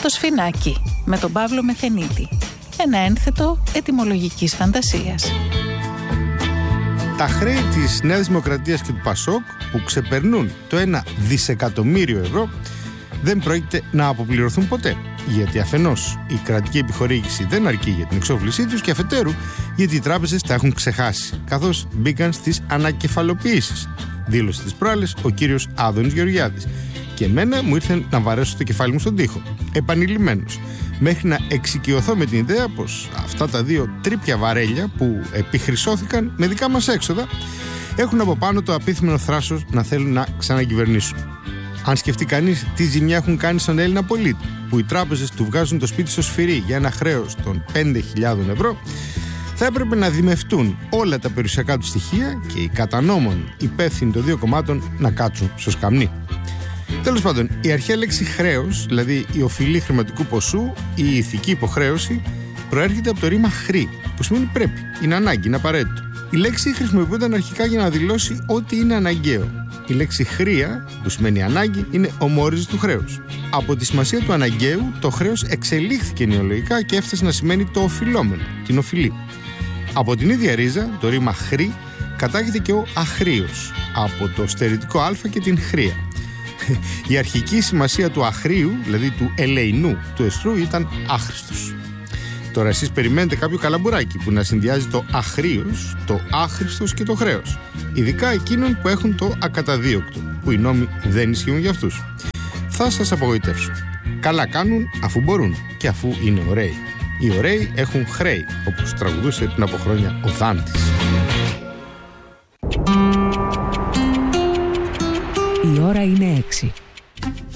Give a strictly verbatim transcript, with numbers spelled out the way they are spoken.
Το Σφινάκι με τον Παύλο Μεθενίτη. Ένα ένθετο ετυμολογικής φαντασίας. Τα χρέη της Νέας Δημοκρατίας και του Πασόκ που ξεπερνούν το ένα δισεκατομμύριο ευρώ δεν πρόκειται να αποπληρωθούν ποτέ. Γιατί αφενός η κρατική επιχορήγηση δεν αρκεί για την εξόφλησή τους και αφετέρου γιατί οι τράπεζες τα έχουν ξεχάσει καθώς μπήκαν στις ανακεφαλοποιήσεις. Δήλωσε τις προάλλες ο κύριος Άδωνης Γεωργιάδης. Και εμένα μου ήρθε να βαρέσω το κεφάλι μου στον τοίχο. Επανειλημμένος. Μέχρι να εξοικειωθώ με την ιδέα πως αυτά τα δύο τρίπια βαρέλια που επιχρυσώθηκαν με δικά μας έξοδα έχουν από πάνω το απίθυμενο θράσος να θέλουν να ξανακυβερνήσουν. Αν σκεφτεί κανείς τι ζημιά έχουν κάνει στον Έλληνα πολίτη, που οι τράπεζες του βγάζουν το σπίτι στο σφυρί για ένα χρέος των πέντε χιλιάδες ευρώ, θα έπρεπε να δημευτούν όλα τα περιουσιακά του στοιχεία και οι κατά νόμον υπεύθυνοι των δύο κομμάτων να κάτσουν στο σκαμνί. Τέλος πάντων, η αρχαία λέξη χρέος, δηλαδή η οφειλή χρηματικού ποσού ή η ηθική υποχρέωση, προέρχεται από το ρήμα χρή, που σημαίνει πρέπει, είναι ανάγκη, είναι απαραίτητο. Η λέξη χρησιμοποιούνταν αρχικά για να δηλώσει ότι είναι αναγκαίο. Η λέξη χρεία, που σημαίνει ανάγκη, είναι ομόριζη του χρέους. Από τη σημασία του αναγκαίου, το χρέος εξελίχθηκε νεολογικά και έφτασε να σημαίνει το οφειλόμενο, την οφειλή. Από την ίδια ρίζα, το ρήμα χρή, κατάγεται και ο αχρήος, από το στερητικό α και την χρεία. Η αρχική σημασία του αχρίου, δηλαδή του ελεηνού, του εστρού, ήταν άχρηστος. Τώρα εσείς περιμένετε κάποιο καλαμπουράκι που να συνδυάζει το αχρήος, το άχρηστος και το χρέος. Ειδικά εκείνων που έχουν το ακαταδίωκτο, που οι νόμοι δεν ισχύουν για αυτούς. Θα σας απογοητεύσω. Καλά κάνουν αφού μπορούν και αφού είναι ωραίοι. Οι ωραίοι έχουν χρέη, όπως τραγουδούσε πριν από χρόνια ο Δάντης. Η ώρα είναι έξι.